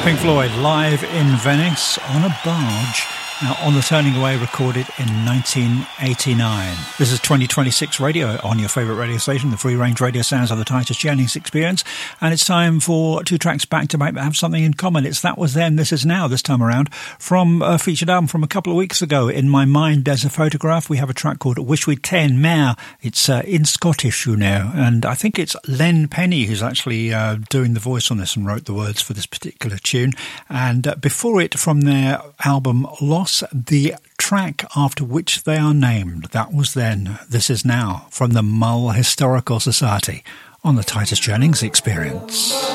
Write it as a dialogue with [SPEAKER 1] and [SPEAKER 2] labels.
[SPEAKER 1] Pink Floyd live in Venice on a barge. Now, On the Turning Away, recorded in 1989. This is 2026 radio on your favourite radio station, the free-range radio sounds of the Titus Jennings Experience. And it's time for two tracks back-to-back that have something in common. It's That Was Then, This Is Now, this time around, from a featured album from a couple of weeks ago. In My Mind There's a Photograph. We have a track called Wish We'd Ta'en Mehr. It's in Scottish, you know. And I think it's Len Penny who's actually doing the voice on this and wrote the words for this particular tune. And before it, from their album Lost, the track after which they are named. That Was Then, This Is Now, from the Mull Historical Society on the Titus Jennings Experience.